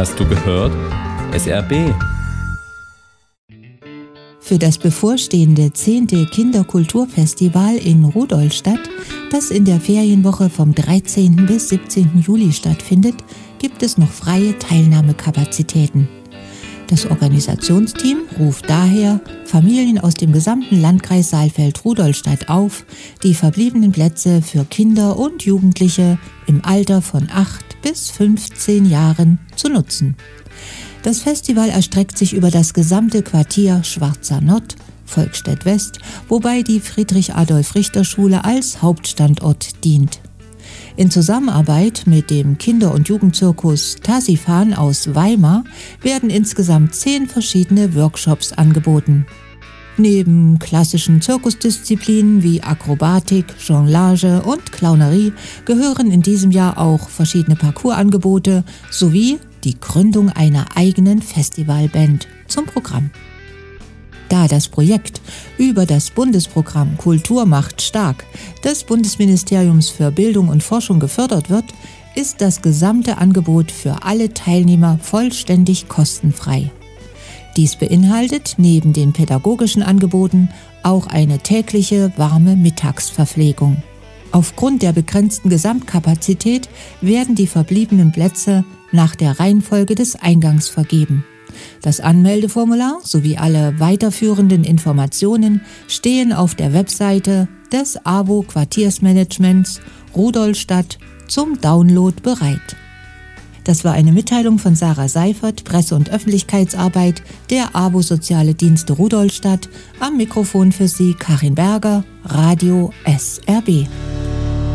Hast du gehört? SRB. Für das bevorstehende 10. Kinderkulturfestival in Rudolstadt, das in der Ferienwoche vom 13. bis 17. Juli stattfindet, gibt es noch freie Teilnahmekapazitäten. Das Organisationsteam ruft daher Familien aus dem gesamten Landkreis Saalfeld-Rudolstadt auf, die verbliebenen Plätze für Kinder und Jugendliche im Alter von 8 bis 15 Jahren zu nutzen. Das Festival erstreckt sich über das gesamte Quartier Schwarzer Nord, Volkstedt West, wobei die Friedrich-Adolf-Richter-Schule als Hauptstandort dient. In Zusammenarbeit mit dem Kinder- und Jugendzirkus Tasifan aus Weimar werden insgesamt 10 verschiedene Workshops angeboten. Neben klassischen Zirkusdisziplinen wie Akrobatik, Jonglage und Clownerie gehören in diesem Jahr auch verschiedene Parcoursangebote sowie die Gründung einer eigenen Festivalband zum Programm. Da das Projekt über das Bundesprogramm Kultur macht stark des Bundesministeriums für Bildung und Forschung gefördert wird, ist das gesamte Angebot für alle Teilnehmer vollständig kostenfrei. Dies beinhaltet neben den pädagogischen Angeboten auch eine tägliche warme Mittagsverpflegung. Aufgrund der begrenzten Gesamtkapazität werden die verbliebenen Plätze nach der Reihenfolge des Eingangs vergeben. Das Anmeldeformular sowie alle weiterführenden Informationen stehen auf der Webseite des AWO Quartiersmanagements Rudolstadt zum Download bereit. Das war eine Mitteilung von Sarah Seifert, Presse- und Öffentlichkeitsarbeit der AWO Soziale Dienste Rudolstadt. Am Mikrofon für Sie Karin Berger, Radio SRB.